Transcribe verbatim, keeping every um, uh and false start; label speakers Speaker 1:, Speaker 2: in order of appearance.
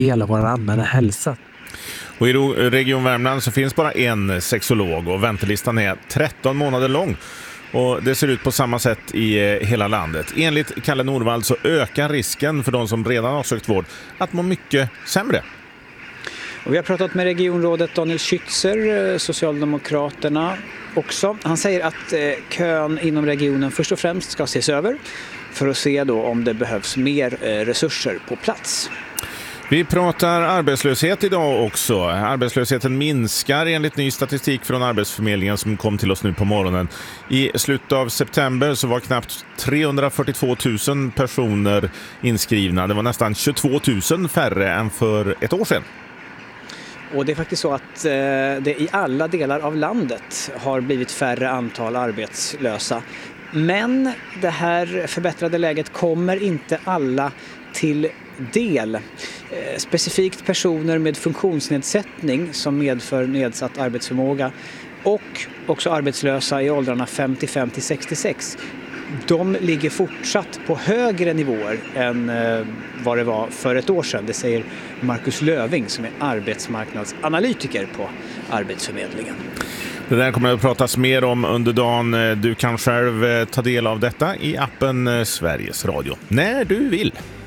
Speaker 1: hela vår allmänna hälsa.
Speaker 2: Och i Region Värmland så finns bara en sexolog och väntelistan är tretton månader lång. Och det ser ut på samma sätt i hela landet. Enligt Kalle Norvald så ökar risken för de som redan har sökt vård att må mycket sämre.
Speaker 3: Och vi har pratat med regionrådet Daniel Schützer, Socialdemokraterna också. Han säger att kön inom regionen först och främst ska ses över för att se då om det behövs mer resurser på plats.
Speaker 2: Vi pratar arbetslöshet idag också. Arbetslösheten minskar enligt ny statistik från Arbetsförmedlingen som kom till oss nu på morgonen. I slutet av september så var knappt trehundrafyrtiotvå tusen personer inskrivna. Det var nästan tjugotvå tusen färre än för ett år sedan.
Speaker 3: Och det är faktiskt så att eh, det i alla delar av landet har blivit färre antal arbetslösa. Men det här förbättrade läget kommer inte alla till del. Eh, specifikt personer med funktionsnedsättning som medför nedsatt arbetsförmåga och också arbetslösa i åldrarna femtiofem till sextiosex. De ligger fortsatt på högre nivåer än eh, vad det var för ett år sedan. Det säger Marcus Löving som är arbetsmarknadsanalytiker på Arbetsförmedlingen.
Speaker 2: Det där kommer att pratas mer om under dagen. Du kan själv ta del av detta i appen Sveriges Radio när du vill.